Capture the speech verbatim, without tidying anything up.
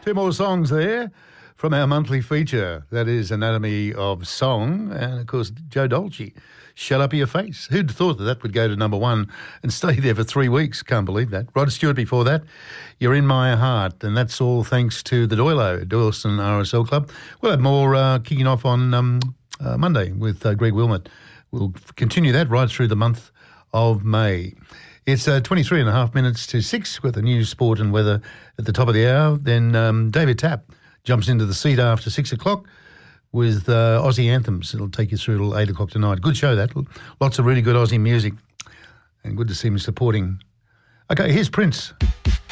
Two more songs there from our monthly feature. That is Anatomy of Song. And, of course, Joe Dolce, Shut Up Your Face. Who'd have thought that that would go to number one and stay there for three weeks? Can't believe that. Rod Stewart before that, You're in My Heart. And that's all thanks to the Doilo, Doylestown R S L Club. We'll have more uh, kicking off on um, uh, Monday with uh, Greg Wilmot. We'll continue that right through the month of May. It's uh, twenty-three and a half minutes to six with the news, sport and weather at the top of the hour. Then um, David Tapp jumps into the seat after six o'clock with uh, Aussie anthems. It'll take you through till eight o'clock tonight. Good show, that. Lots of really good Aussie music and good to see him supporting. Okay, here's Prince.